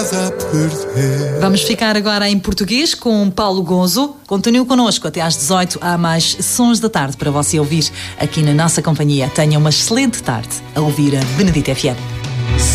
a perder. Vamos ficar agora em português com Paulo Gonzo. Continue connosco até às 18. Há mais Sons da Tarde para você ouvir aqui na nossa companhia. Tenha uma excelente tarde a ouvir a Benedita FM.